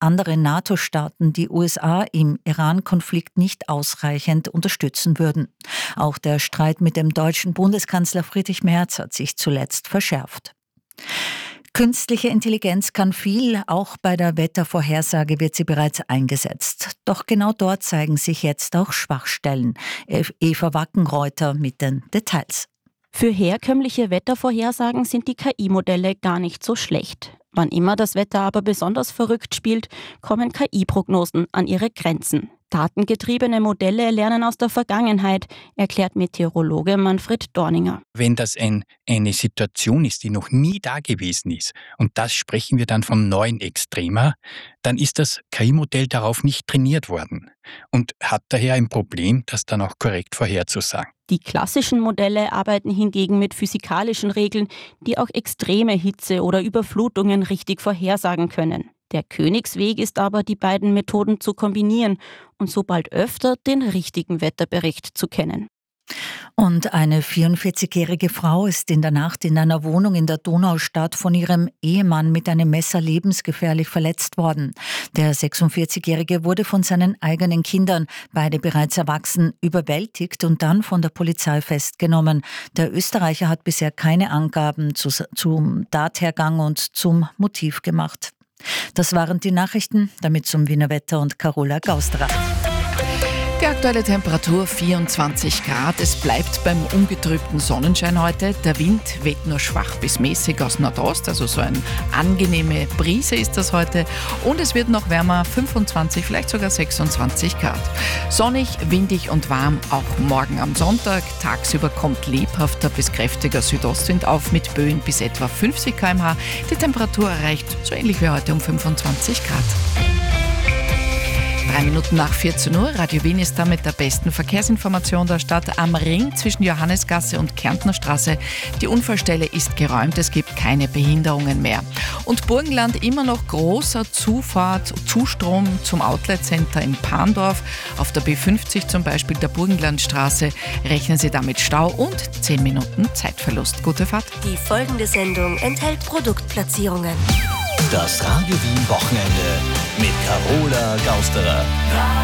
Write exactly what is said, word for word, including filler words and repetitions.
andere NATO-Staaten die U S A im Iran-Konflikt nicht ausreichend unterstützen würden. Auch der Streit mit dem deutschen Bundeskanzler Friedrich Merz hat sich zuletzt verschärft. Künstliche Intelligenz kann viel, auch bei der Wettervorhersage wird sie bereits eingesetzt. Doch genau dort zeigen sich jetzt auch Schwachstellen. Eva Wackenreuter mit den Details. Für herkömmliche Wettervorhersagen sind die K I-Modelle gar nicht so schlecht. Wann immer das Wetter aber besonders verrückt spielt, kommen K I-Prognosen an ihre Grenzen. Datengetriebene Modelle lernen aus der Vergangenheit, erklärt Meteorologe Manfred Dorninger. Wenn das ein, eine Situation ist, die noch nie da gewesen ist, und das sprechen wir dann vom neuen Extrema, dann ist das K I-Modell darauf nicht trainiert worden und hat daher ein Problem, das dann auch korrekt vorherzusagen. Die klassischen Modelle arbeiten hingegen mit physikalischen Regeln, die auch extreme Hitze oder Überflutungen richtig vorhersagen können. Der Königsweg ist aber, die beiden Methoden zu kombinieren und so bald öfter den richtigen Wetterbericht zu kennen. Und eine vierundvierzigjährige Frau ist in der Nacht in einer Wohnung in der Donaustadt von ihrem Ehemann mit einem Messer lebensgefährlich verletzt worden. Der sechsundvierzigjährige wurde von seinen eigenen Kindern, beide bereits erwachsen, überwältigt und dann von der Polizei festgenommen. Der Österreicher hat bisher keine Angaben zu, zum Tathergang und zum Motiv gemacht. Das waren die Nachrichten, damit zum Wiener Wetter und Carola Gausterer. Die aktuelle Temperatur vierundzwanzig Grad. Es bleibt beim ungetrübten Sonnenschein heute. Der Wind weht nur schwach bis mäßig aus Nordost, also so eine angenehme Brise ist das heute. Und es wird noch wärmer, fünfundzwanzig, vielleicht sogar sechsundzwanzig Grad. Sonnig, windig und warm, auch morgen am Sonntag. Tagsüber kommt lebhafter bis kräftiger Südostwind auf mit Böen bis etwa fünfzig Kilometer pro Stunde. Die Temperatur erreicht so ähnlich wie heute um fünfundzwanzig Grad. Drei Minuten nach vierzehn Uhr. Radio Wien ist da mit der besten Verkehrsinformation der Stadt am Ring zwischen Johannesgasse und Kärntnerstraße. Die Unfallstelle ist geräumt, es gibt keine Behinderungen mehr. Und Burgenland immer noch großer Zufahrt, Zustrom zum Outlet-Center in Pandorf. Auf der B fünfzig zum Beispiel der Burgenlandstraße rechnen Sie damit Stau und zehn Minuten Zeitverlust. Gute Fahrt. Die folgende Sendung enthält Produktplatzierungen. Das Radio Wien Wochenende mit Carola Gausterer.